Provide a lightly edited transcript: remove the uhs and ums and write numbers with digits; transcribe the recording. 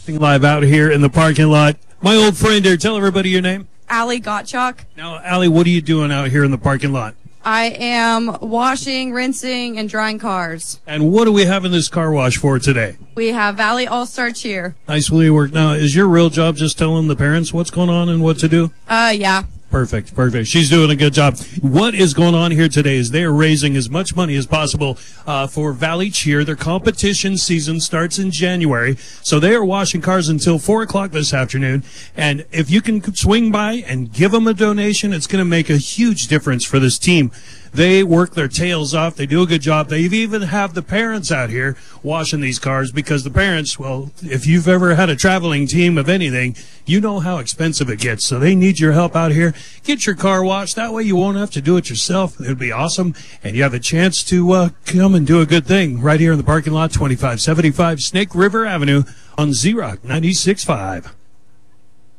Live out here in the parking lot. My old friend here, tell everybody your name. Allie Gottschalk. Now, Allie, what are you doing out here in the parking lot? I am washing, rinsing, and drying cars. And what do we have in this car wash for today? We have Valley All-Star Cheer. Nicely worked. Now, is your real job just telling the parents what's going on and what to do? Yeah. Perfect. She's doing a good job. What is going on here today is they are raising as much money as possible for Valley Cheer. Their competition season starts in January, so they are washing cars until 4 o'clock this afternoon. And if you can swing by and give them a donation, it's going to make a huge difference for this team. They work their tails off. They do a good job. They even have the parents out here washing these cars because the parents, well, if you've ever had a traveling team of anything, you know how expensive it gets. So they need your help out here. Get your car washed. That way you won't have to do it yourself. It would be awesome. And you have a chance to come and do a good thing right here in the parking lot, 2575 Snake River Avenue on Z-Rock 96.5.